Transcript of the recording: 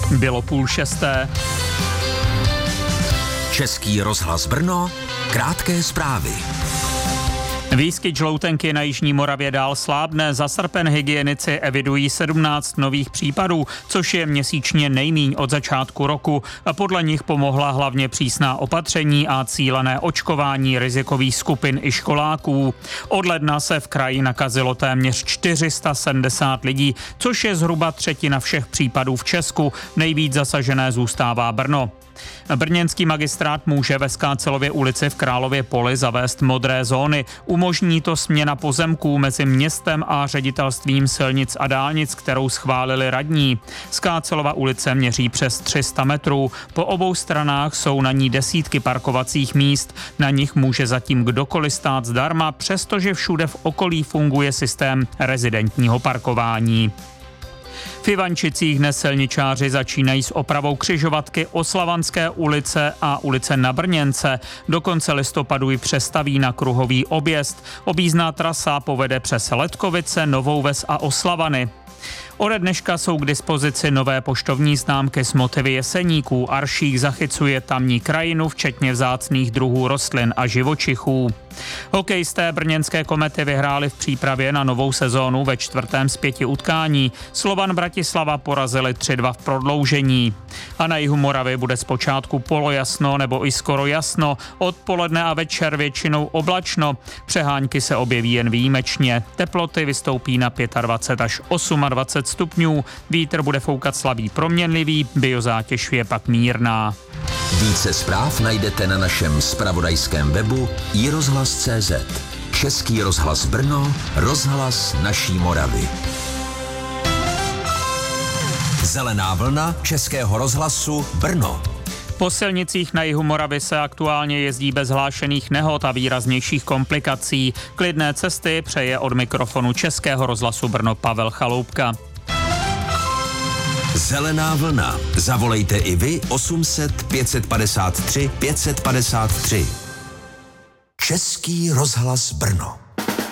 Bylo 5:30. Český rozhlas Brno, krátké zprávy. Výskyt žloutenky na jižní Moravě dál slábne. Za srpen hygienici evidují 17 nových případů, což je měsíčně nejmíň od začátku roku. A podle nich pomohla hlavně přísná opatření a cílené očkování rizikových skupin i školáků. Od ledna se v kraji nakazilo téměř 470 lidí, což je zhruba třetina všech případů v Česku. Nejvíc zasažené zůstává Brno. Brněnský magistrát může ve Skácelově ulici v Králově Poli zavést modré zóny. Umožní to směna pozemků mezi městem a ředitelstvím silnic a dálnic, kterou schválili radní. Skácelova ulice měří přes 300 metrů. Po obou stranách jsou na ní desítky parkovacích míst. Na nich může zatím kdokoliv stát zdarma, přestože všude v okolí funguje systém rezidentního parkování. V Ivančicích dnes silničáři začínají s opravou křižovatky Oslavanské ulice a ulice Na Brněnce. Do konce listopadu ji přestaví na kruhový objezd. Objízdná trasa povede přes Letkovice, Novou Ves a Oslavany. Ode dneška jsou k dispozici nové poštovní známky s motivy jeseníků. Aršík zachycuje tamní krajinu, včetně vzácných druhů rostlin a živočichů. Hokejisté brněnské Komety vyhráli v přípravě na novou sezónu ve 4. z 5 utkání. Slovan Bratislava porazili 3-2 v prodloužení. A na jihu Moravy bude zpočátku polojasno nebo i skoro jasno. Odpoledne a večer většinou oblačno. Přehánky se objeví jen výjimečně. Teploty vystoupí na 25 až 28 stupňů. Vítr bude foukat slabý proměnlivý, biozátěž je pak mírná. Více zpráv najdete na našem zpravodajském webu iRozhlas.cz. Český rozhlas Brno, rozhlas naší Moravy. Zelená vlna Českého rozhlasu Brno. Po silnicích na jihu Moravy se aktuálně jezdí bez hlášených nehod a výraznějších komplikací. Klidné cesty přeje od mikrofonu Českého rozhlasu Brno Pavel Chaloupka. Zelená vlna. Zavolejte i vy 800 553 553. Český rozhlas Brno.